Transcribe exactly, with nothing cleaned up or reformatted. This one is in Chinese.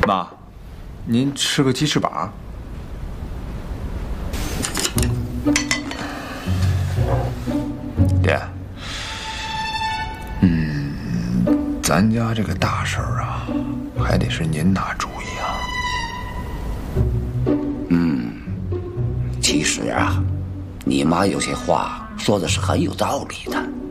妈，您吃个鸡翅膀。爹，嗯，咱家这个大事儿啊，还得是您拿主意啊。 嗯，其实啊，你妈有些话说的是很有道理的。